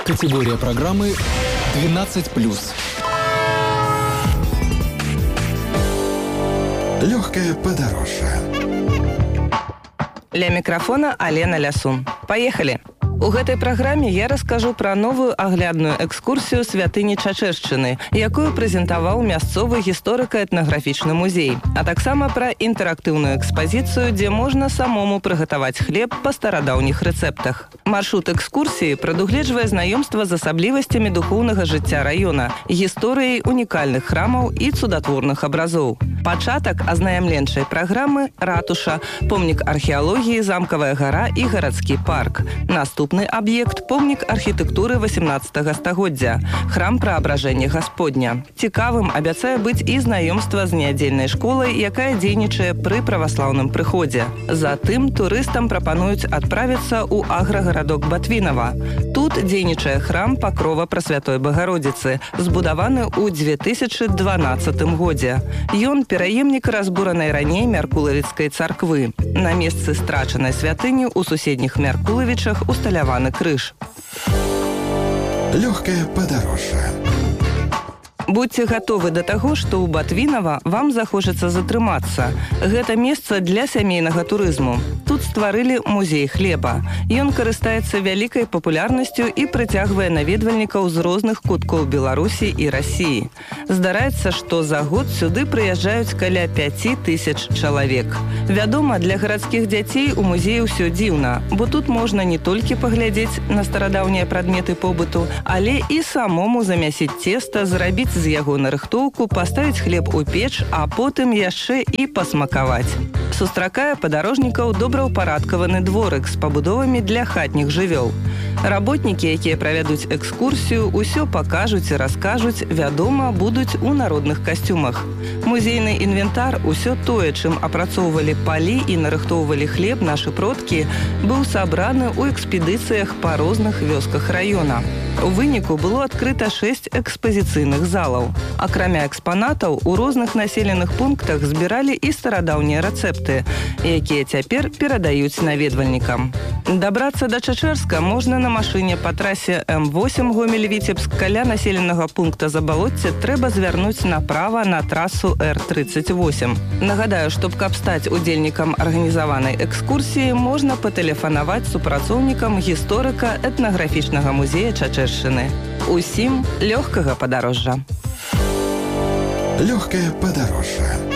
Категория программы 12+. Легкое подорожье. Ля микрофона Алена Лясун. Поехали! У гэтай праграме я раскажу пра новую аглядную экскурсію святыні Чачэршчыны, якую прэзентаваў мясцовы гісторыка-этнаграфічны музей, а таксама пра інтэрактыўную экспазіцыю, дзе можна самому прыгатаваць хлеб па старадаўніх рэцэптах. Маршрут экскурсіі прадугледжвае знаёмства з асаблівасцямі духоўнага жыцця раёна, гісторыяй унікальных храмаў і цудатворных абразоў. Пачатак азнаямленчай праграмы – ратуша, помнік археалогіі, замкавая гара і гарадскі парк. Наступны аб'ект – помнік архітэктуры 18 стагоддзя, храм праабражэння Гасподня. Цікавым абяцае быць і знаёмства з нядзельнай школай, якая дзейнічае пры праваслаўным прыходзе. Затым турыстам прапануюць адправіцца ў аграгарадок Батвінава. Тут дзейнічае храм Пакрова Прасвятой Багародзіцы, збудаваны ў 2012 годзе. Ён пераемнік разбуранай раней Мяркулавіцкай царквы. На месцы страчанай святыні ў суседніх Мяркулавічах усталяваны крыж. Легкое подорожье. Будьце гатовы да таго, што ў Батвінава вам захочацца затрымацца. Гэта месца для сямейнага турызму. Тут стварылі музей хлеба. Ён карыстаецца вялікай папулярнасцю і прыцягвае наведвальнікаў з розных куткоў Беларусі і Расіі. Здараецца, што за год сюды прыязджаюць каля 5000 чалавек. Вядома, для гарадскіх дзяцей у музеі ўсё дзіўна, бо тут можна не толькі паглядзець на старадаўнія прадметы побыту, але і самому замясіць цеста, зрабіць з яго нарыхтоўку, паставіць хлеб у печ, а потым яшчэ і пасмакаваць. Сустракае падарожнікаў добраўпарадкаваны дворык з пабудовамі для хатніх жывёл. Работнікі, якія правядуць экскурсію, усё пакажуць і раскажуць, вядома, будуць у народных касцюмах. Музейны інвентар, усё тое, чым апрацоўвалі палі і нарыхтоўвалі хлеб нашы продкі, быў сабраны ў экспедыцыях па розных вёсках раёна. У выніку было адкрыта 6 экспазіцыйных залаў. Акрамя экспанатаў, у розных населеных пунктах збіралі і старадаўнія рэцэпты, якія цяпер перадаюць наведвальнікам. Дабрацца да Чачэрска можна на машыне па трасе М8 Гомель-Віцебск. Каля населенага пункта Забалоцце трэба звярнуць направа на трасу Р38. Нагадаю, што каб стаць удзельнікам арганізаванай экскурсіі, можна патэлефанаваць супрацоўнікам гісторыка-этнаграфічнага музея Чачэршчыны. Усім лёгкага падарожжа. Легкое подорожье.